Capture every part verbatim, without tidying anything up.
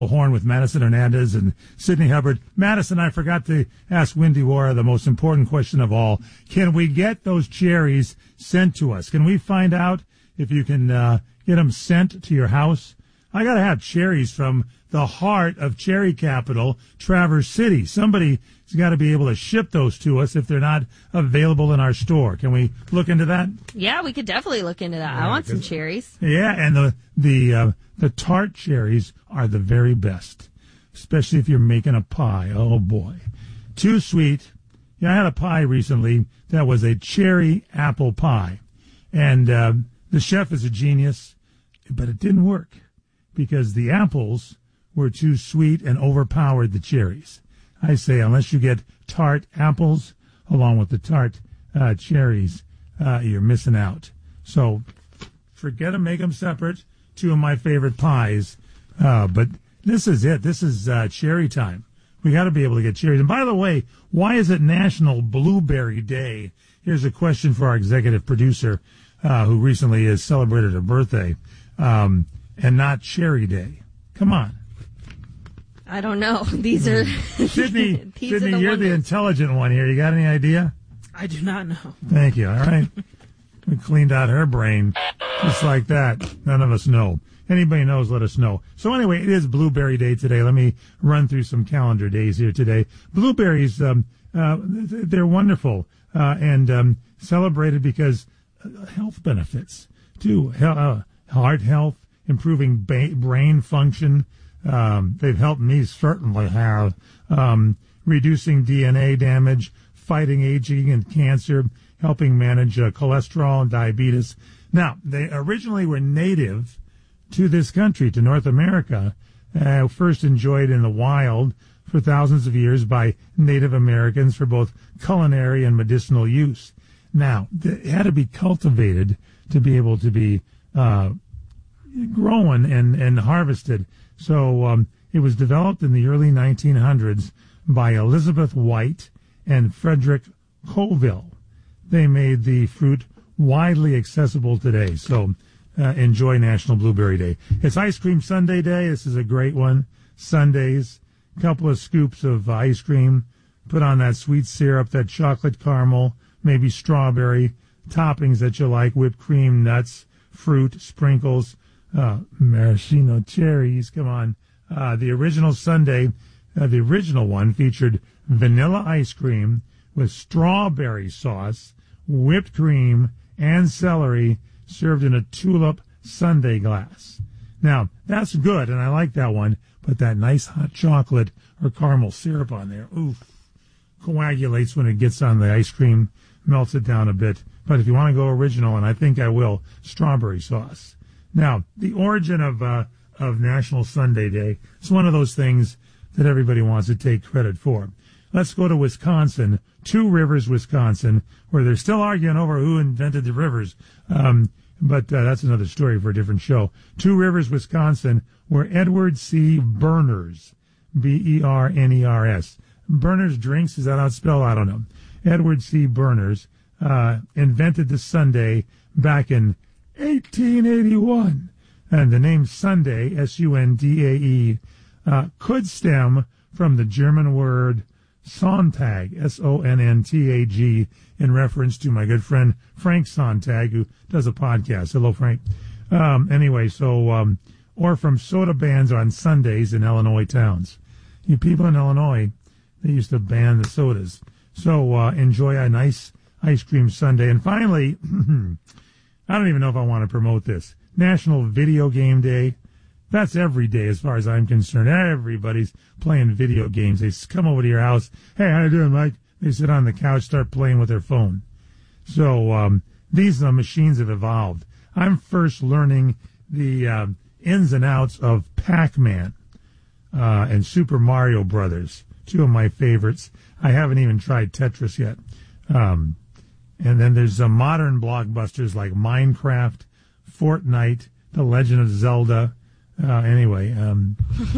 Horn with Madison Hernandez and Sydney Hubbard. Madison, I forgot to ask Wendy Wara the most important question of all. Can we get those cherries sent to us? Can we find out if you can uh, get them sent to your house? I got to have cherries from the heart of cherry capital, Traverse City. Somebody's got to be able to ship those to us if they're not available in our store. Can we look into that? Yeah, we could definitely look into that. Yeah, I want some cherries. Yeah, and the the uh, the tart cherries are the very best, especially if you're making a pie. Oh, boy. Too sweet. Yeah, I had a pie recently that was a cherry apple pie. And uh, the chef is a genius, but it didn't work because the apples were too sweet and overpowered the cherries. I say unless you get tart apples along with the tart uh, cherries, uh, you're missing out. So forget them, make them separate. Two of my favorite pies. Uh, but this is it. This is uh, cherry time. We got to be able to get cherries. And by the way, why is it National Blueberry Day? Here's a question for our executive producer, uh, who recently has celebrated her birthday, um, and not Cherry Day. Come on. I don't know. These are Sydney. these Sydney, are the you're wonders. the intelligent one here. You got any idea? I do not know. Thank you. All right. We cleaned out her brain just like that. None of us know. Anybody knows, let us know. So anyway, it is Blueberry Day today. Let me run through some calendar days here today. Blueberries, um, uh, they're wonderful uh, and um, celebrated because uh, health benefits, too. He- uh, heart health, improving ba- brain function. Um, they've helped me certainly have. Um, reducing D N A damage, fighting aging and cancer, helping manage uh, cholesterol and diabetes. Now, they originally were native to this country, to North America, uh, first enjoyed in the wild for thousands of years by Native Americans for both culinary and medicinal use. Now, it had to be cultivated to be able to be uh, grown and, and harvested. So um, it was developed in the early nineteen hundreds by Elizabeth White and Frederick Colville. They made the fruit widely accessible today. So uh, enjoy National Blueberry Day. It's Ice Cream Sundae Day. This is a great one. Sundays, a couple of scoops of ice cream. Put on that sweet syrup, that chocolate caramel, maybe strawberry, toppings that you like, whipped cream, nuts, fruit, sprinkles, uh, maraschino cherries. Come on. Uh, the original sundae, uh, the original one featured vanilla ice cream with strawberry sauce, whipped cream, and celery served in a tulip sundae glass. Now, that's good, and I like that one, but that nice hot chocolate or caramel syrup on there, oof, coagulates when it gets on the ice cream, melts it down a bit. But if you want to go original, and I think I will, strawberry sauce. Now, the origin of uh, of National Sundae Day, it's one of those things that everybody wants to take credit for. Let's go to Wisconsin, Two Rivers, Wisconsin, where they're still arguing over who invented the rivers. Um, but uh, that's another story for a different show. Two Rivers, Wisconsin, where Edward C. Berners, B E R N E R S. Berners Drinks, is that how it's spelled? I don't know. Edward C. Berners uh, invented the sundae back in eighteen eighty-one. And the name Sundae, S U N D A E, uh, could stem from the German word Sonntag, S O N N T A G, in reference to my good friend Frank Sontag, who does a podcast. Hello, Frank. Um, anyway, so, um, or from soda bans on Sundays in Illinois towns. You people in Illinois, they used to ban the sodas. So uh, enjoy a nice ice cream sundae. And finally, I don't even know if I want to promote this. National Video Game Day. That's every day as far as I'm concerned. Everybody's playing video games. They come over to your house. Hey, how you doing, Mike? They sit on the couch, start playing with their phone. So um, these uh, machines have evolved. I'm first learning the uh, ins and outs of Pac-Man uh, and Super Mario Brothers, two of my favorites. I haven't even tried Tetris yet. Um, and then there's some modern blockbusters like Minecraft, Fortnite, The Legend of Zelda. Uh, anyway, um,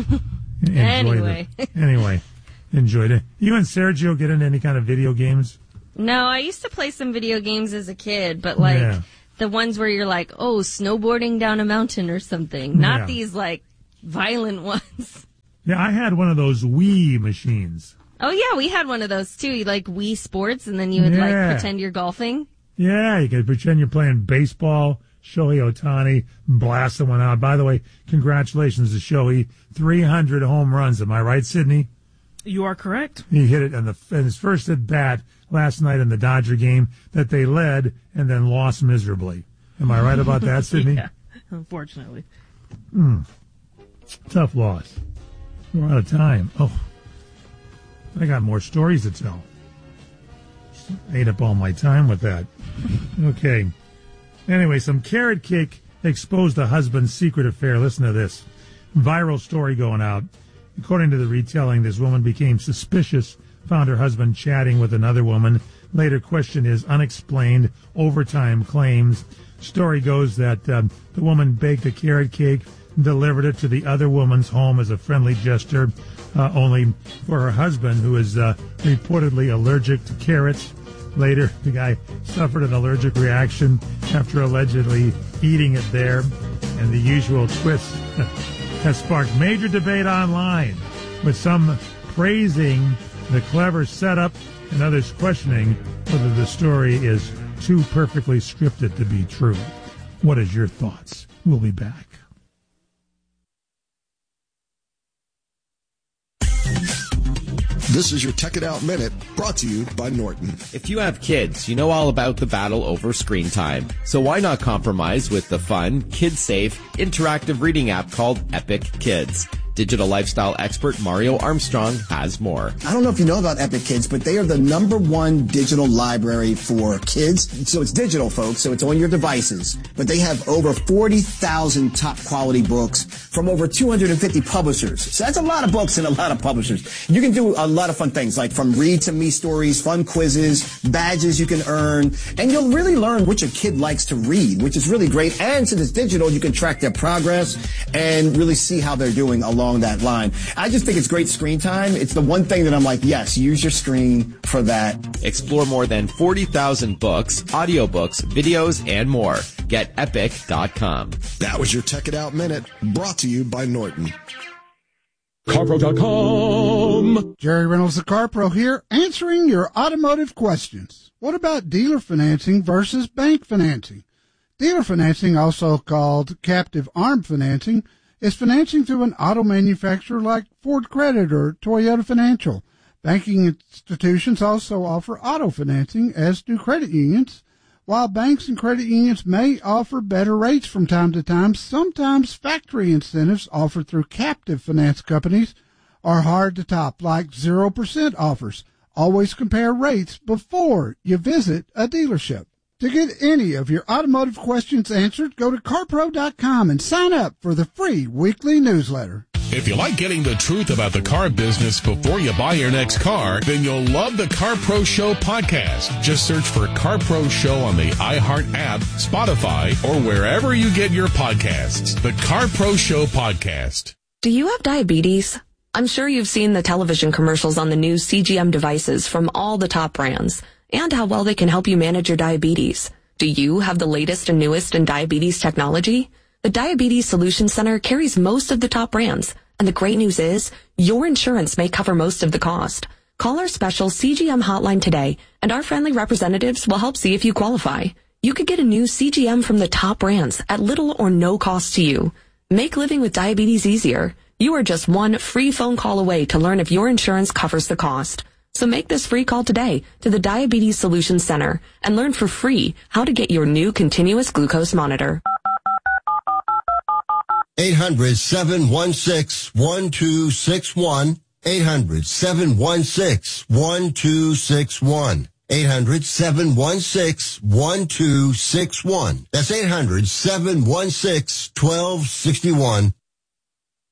anyway. The, anyway, enjoyed it. You and Sergio get into any kind of video games? No, I used to play some video games as a kid, but like Yeah. the ones where you're like, oh, snowboarding down a mountain or something. Not Yeah. these like violent ones. Yeah, I had one of those Wii machines. Oh, yeah, we had one of those, too. You like Wii Sports, and then you would, Yeah. like, pretend you're golfing. Yeah, you could pretend you're playing baseball. Shohei Ohtani blasting one out. By the way, congratulations to Shohei. three hundred home runs. Am I right, Sydney? You are correct. He hit it in, the, in his first at bat last night in the Dodger game that they led and then lost miserably. Am I right about that, Sydney? Yeah, unfortunately. Mm. Tough loss. We're out of time. Oh, I got more stories to tell. Ate up all my time with that. Okay. Anyway, some carrot cake exposed a husband's secret affair. Listen to this. Viral story going out. According to the retelling, this woman became suspicious, found her husband chatting with another woman, later questioned his unexplained overtime claims. Story goes that um, the woman baked a carrot cake, delivered it to the other woman's home as a friendly gesture, uh, only for her husband, who is uh, reportedly allergic to carrots. Later, the guy suffered an allergic reaction after allegedly eating it there, and the usual twist has sparked major debate online, with some praising the clever setup and others questioning whether the story is too perfectly scripted to be true. What is your thoughts? We'll be back. This is your Tech It Out Minute, brought to you by Norton. If you have kids, you know all about the battle over screen time. So why not compromise with the fun, kid-safe, interactive reading app called Epic Kids? Digital lifestyle expert Mario Armstrong has more. I don't know if you know about Epic Kids, but they are the number one digital library for kids. So it's digital, folks, so it's on your devices. But they have over forty thousand top quality books from over two hundred fifty publishers. So that's a lot of books and a lot of publishers. You can do a lot of fun things, like from read to me stories, fun quizzes, badges you can earn, and you'll really learn what your kid likes to read, which is really great. And since it's digital, you can track their progress and really see how they're doing along along that line. I just think it's great screen time. It's the one thing that I'm like, yes, use your screen for that. Explore more than forty thousand books, audiobooks, videos, and more. Get epic dot com. That was your Tech It Out Minute, brought to you by Norton. CarPro dot com. Jerry Reynolds, the CarPro here, answering your automotive questions. What about dealer financing versus bank financing? Dealer financing, also called captive arm financing, is financing through an auto manufacturer like Ford Credit or Toyota Financial. Banking institutions also offer auto financing, as do credit unions. While banks and credit unions may offer better rates from time to time, sometimes factory incentives offered through captive finance companies are hard to top, like zero percent offers. Always compare rates before you visit a dealership. To get any of your automotive questions answered, go to CarPro dot com and sign up for the free weekly newsletter. If you like getting the truth about the car business before you buy your next car, then you'll love the CarPro Show podcast. Just search for CarPro Show on the iHeart app, Spotify, or wherever you get your podcasts. The CarPro Show podcast. Do you have diabetes? I'm sure you've seen the television commercials on the new C G M devices from all the top brands, and how well they can help you manage your diabetes. Do you have the latest and newest in diabetes technology? The Diabetes Solutions Center carries most of the top brands, and the great news is your insurance may cover most of the cost. Call our special C G M hotline today, and our friendly representatives will help see if you qualify. You could get a new C G M from the top brands at little or no cost to you. Make living with diabetes easier. You are just one free phone call away to learn if your insurance covers the cost. So make this free call today to the Diabetes Solutions Center and learn for free how to get your new continuous glucose monitor. eight hundred, seven one six, one two six one. eight hundred, seven one six, one two six one. eight hundred, seven one six, one two six one. That's eight hundred, seven one six, one two six one.